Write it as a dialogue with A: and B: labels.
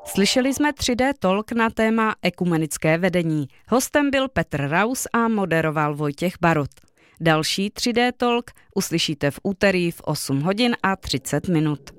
A: Slyšeli jsme 3D Talk na téma ekumenické vedení. Hostem byl Petr Raus a moderoval Vojtěch Barut. Další 3D Talk uslyšíte v úterý v 8 hodin a 30 minut.